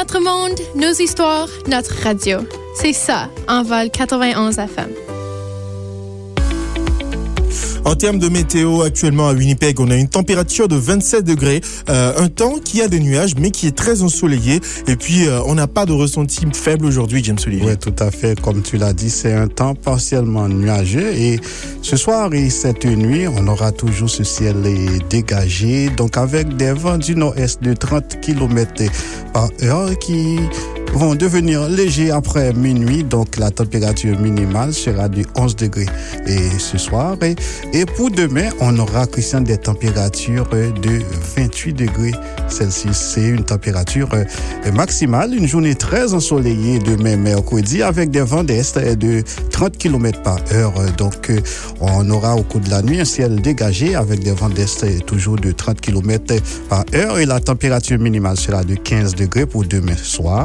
Notre monde, nos histoires, notre radio. C'est ça, Envol 91 FM. En termes de météo, actuellement à Winnipeg, on a une température de 27 degrés, un temps qui a des nuages, mais qui est très ensoleillé. Et puis, on n'a pas de ressenti faible aujourd'hui, James Olivier. Oui, tout à fait. Comme tu l'as dit, c'est un temps partiellement nuageux. Et ce soir et cette nuit, on aura toujours ce ciel dégagé, donc avec des vents du nord-est de 30 km par heure qui vont devenir légers après minuit. Donc, la température minimale sera de 11 degrés. Et ce soir, et pour demain, on aura, Christian, des températures de 28 degrés Celsius. C'est une température maximale. Une journée très ensoleillée demain, mercredi, avec des vents d'est de 30 km par heure. Donc, on aura au cours de la nuit un ciel dégagé avec des vents d'est toujours de 30 km par heure. Et la température minimale sera de 15 degrés pour demain soir.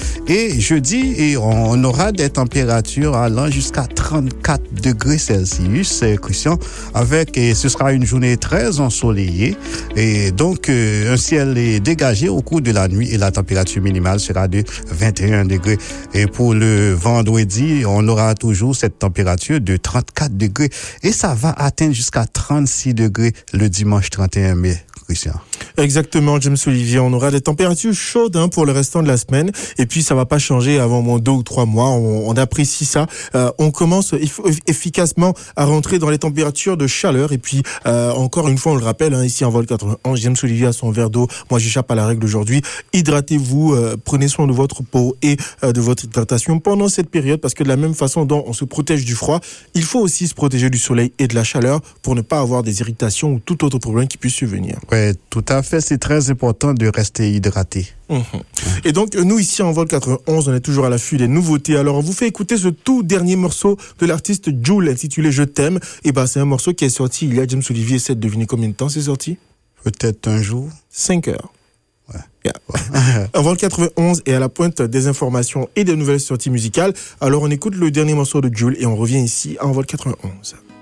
Et jeudi, on aura des températures allant jusqu'à 34 degrés Celsius, Christian, et ce sera une journée très ensoleillée. Et donc, un ciel est dégagé au cours de la nuit et la température minimale sera de 21 degrés. Et pour le vendredi, on aura toujours cette température de 34 degrés et ça va atteindre jusqu'à 36 degrés le dimanche 31 mai. Christian. Exactement, James Olivier. On aura des températures chaudes pour le restant de la semaine. Et puis, ça va pas changer avant moins 2 ou 3 mois. On apprécie ça. On commence efficacement à rentrer dans les températures de chaleur. Et puis, encore une fois, on le rappelle, ici en Vol 91, James Olivier a son verre d'eau. Moi, j'échappe à la règle aujourd'hui. Hydratez-vous, prenez soin de votre peau et de votre hydratation pendant cette période. Parce que de la même façon dont on se protège du froid, il faut aussi se protéger du soleil et de la chaleur pour ne pas avoir des irritations ou tout autre problème qui puisse survenir. Oui, tout à fait. C'est très important de rester hydraté. Et donc, nous, ici, en Vol 91, on est toujours à l'affût des nouveautés. Alors, on vous fait écouter ce tout dernier morceau de l'artiste Jul, intitulé Je t'aime. Et c'est un morceau qui est sorti il y a, James Olivier, essaie de deviner combien de temps c'est sorti? Peut-être un jour. 5 heures. Ouais. Yeah. En Vol 91 est à la pointe des informations et des nouvelles sorties musicales. Alors, on écoute le dernier morceau de Jul et on revient ici en Vol 91.